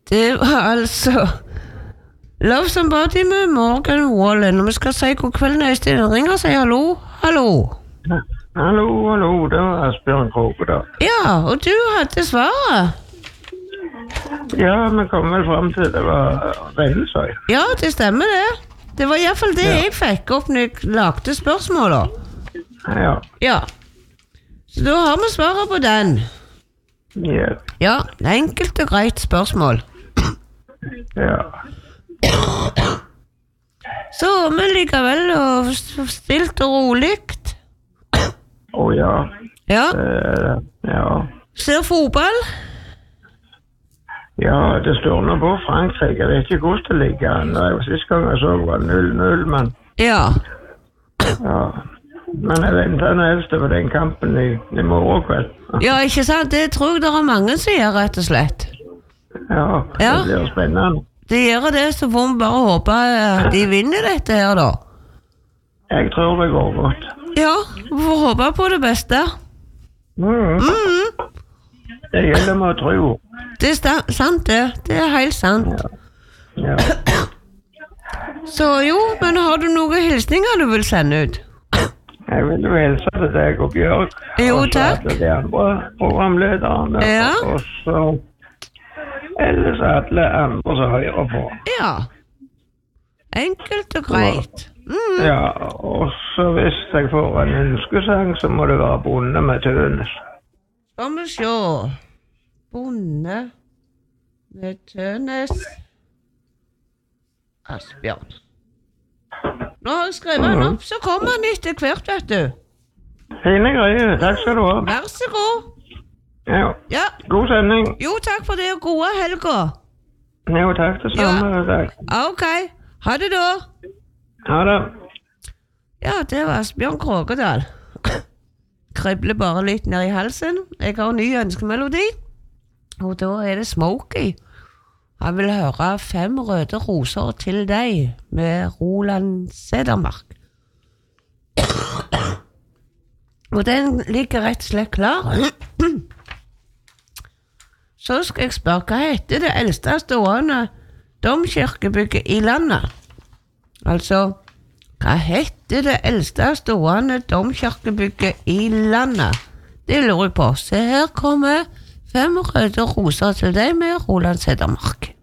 Det var altså Love Somebody med Morgan Wallen. Og vi skal si god kveld når Øystein ringer og sier hallo, hallo. Hallo, det var Asbjørn Kroge da. Ja, og du hadde svaret. Ja, vi kom vel frem til det var Rennesøy. Ja, det stemmer det. Det var i hvert fall det jeg fikk opp når jeg lagde spørsmålet. Ja. Så da har vi svaret på den. Ja, enkelt og greit spørsmål. Ja. Så vi likevel og stilt og roligt. Ja. Ja. Ja. Ser fotball? Ja, det står nå på Frankrike. Jeg vet ikke hvordan det ligger. Det var siste gang jeg så var 0-0, men... Ja. Men jeg venter den eldste på den kampen i morgen kveld. Ja, ikke sant? Det tror jeg det er mange som gjør, rett og slett. Ja, det blir spennende. Det gjør det, så får vi bare håpe de vinner dette her, da. Jeg tror det går godt. Ja, vi får håpe på det beste. Det gjelder med å tro. Det er sant, det. Det er helt sant. Ja. Så jo, men har du noen hilsninger du vil sende ut? Jeg vil jo hilse til deg og Bjørk. Jo, takk. Og til de andre programlederne. Ja. Og så ellers alle andre som hører på. Ja. Enkelt og greit. Ja, og så hvis jeg får en ønskesang, så må det være Bonde med Tønes. Skal vi se. Bonde med Tønes. Asbjørn. Nå har jeg skrevet han opp, så kommer han etter hvert, vet du. Fine greier, takk skal du ha. Vær så god. Ja, god sending. Jo, takk for det, og gode helger. Jo, takk det samme. Takk. Ok, ha det da. Ha det. Ja, det var Asbjørn Krogedal. Kribler bare litt ned i halsen. Jeg har en ny ønskemelodi, og da er det Smokey. Jeg vil høre 5 røde roser til deg med Roland Sedermark. Og den ligger rett og slett klar. Så skal jeg spørre, hva heter det eldste stående domkirkebygget i landet? Altså, hva heter det eldste stående domkirkebygget i landet? Det lurer jeg på. Så her kommer 5 røde roser til deg med Roland Sedermark.